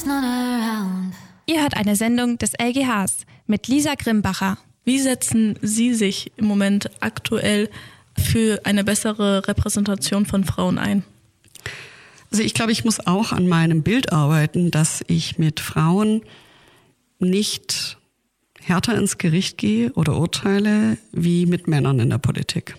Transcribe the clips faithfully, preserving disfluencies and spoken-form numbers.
not around. Ihr hört eine Sendung des L G Hs mit Lisa Grimbacher. Wie setzen Sie sich im Moment aktuell für eine bessere Repräsentation von Frauen ein? Also ich glaube, ich muss auch an meinem Bild arbeiten, dass ich mit Frauen nicht härter ins Gericht gehe oder urteile wie mit Männern in der Politik.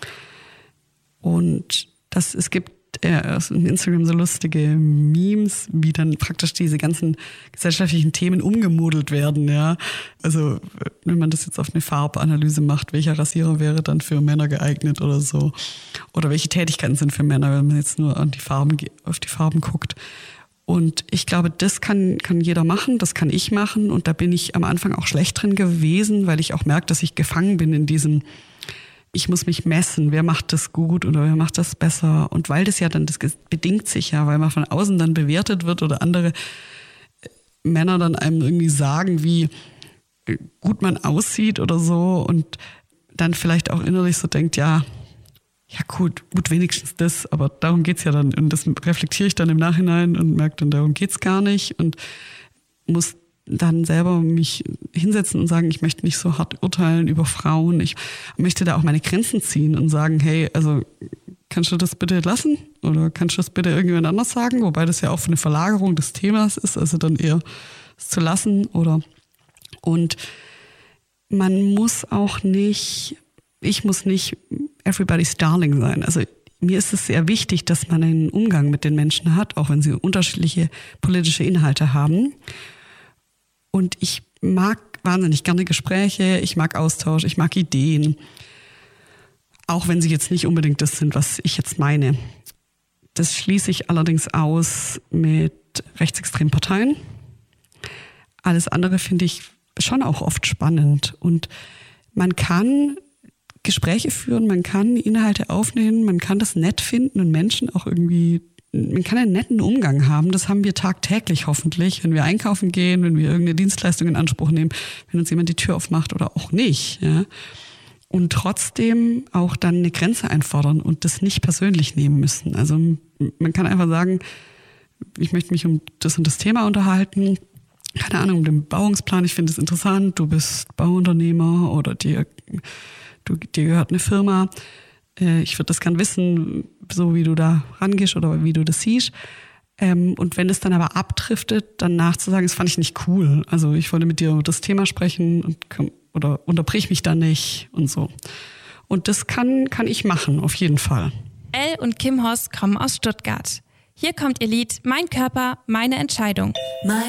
Und das, es gibt äh, auf Instagram so lustige Memes, wie dann praktisch diese ganzen gesellschaftlichen Themen umgemodelt werden. Ja, also wenn man das jetzt auf eine Farbanalyse macht, welcher Rasierer wäre dann für Männer geeignet oder so, oder welche Tätigkeiten sind für Männer, wenn man jetzt nur an die Farben, auf die Farben guckt. Und ich glaube, das kann, kann jeder machen, das kann ich machen. Und da bin ich am Anfang auch schlecht drin gewesen, weil ich auch merke, dass ich gefangen bin in diesem, ich muss mich messen, wer macht das gut oder wer macht das besser. Und weil das ja dann, das bedingt sich ja, weil man von außen dann bewertet wird oder andere Männer dann einem irgendwie sagen, wie gut man aussieht oder so. Und dann vielleicht auch innerlich so denkt, ja, ja gut, gut wenigstens das, aber darum geht's ja dann. Und das reflektiere ich dann im Nachhinein und merke dann, darum geht's gar nicht. Und muss dann selber mich hinsetzen und sagen, ich möchte nicht so hart urteilen über Frauen. Ich möchte da auch meine Grenzen ziehen und sagen, hey, also kannst du das bitte lassen? Oder kannst du das bitte irgendjemand anders sagen? Wobei das ja auch eine Verlagerung des Themas ist, also dann eher es zu lassen. Oder und man muss auch nicht, ich muss nicht everybody's darling sein. Also mir ist es sehr wichtig, dass man einen Umgang mit den Menschen hat, auch wenn sie unterschiedliche politische Inhalte haben. Und ich mag wahnsinnig gerne Gespräche, ich mag Austausch, ich mag Ideen. Auch wenn sie jetzt nicht unbedingt das sind, was ich jetzt meine. Das schließe ich allerdings aus mit rechtsextremen Parteien. Alles andere finde ich schon auch oft spannend. Und man kann Gespräche führen, man kann Inhalte aufnehmen, man kann das nett finden und Menschen auch irgendwie, man kann einen netten Umgang haben. Das haben wir tagtäglich hoffentlich, wenn wir einkaufen gehen, wenn wir irgendeine Dienstleistung in Anspruch nehmen, wenn uns jemand die Tür aufmacht oder auch nicht. Ja. Und trotzdem auch dann eine Grenze einfordern und das nicht persönlich nehmen müssen. Also man kann einfach sagen, ich möchte mich um das und das Thema unterhalten. Keine Ahnung, um den Bauungsplan, ich finde es interessant, du bist Bauunternehmer oder dir, du, dir gehört eine Firma. Ich würde das gern wissen, so wie du da rangehst oder wie du das siehst. Und wenn es dann aber abdriftet, dann nachzusagen, das fand ich nicht cool. Also ich wollte mit dir über das Thema sprechen und, oder unterbrich mich da nicht und so. Und das kann, kann ich machen, auf jeden Fall. Elle und Kim Hoss kommen aus Stuttgart. Hier kommt ihr Lied Mein Körper, meine Entscheidung. My